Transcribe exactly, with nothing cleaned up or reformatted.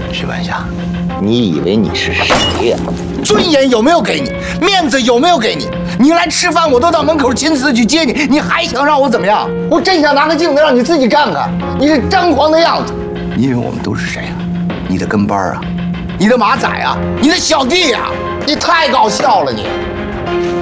徐半夏，你以为你是谁呀？ 尊严有没有给你？面子有没有给你？你来吃饭，我都到门口亲自去接你，你还想让我怎么样？我真想拿个镜子让你自己看看，你这张狂的样子。你以为我们都是谁啊？你的跟班啊？你的马仔啊？你的小弟啊？你太搞笑了你！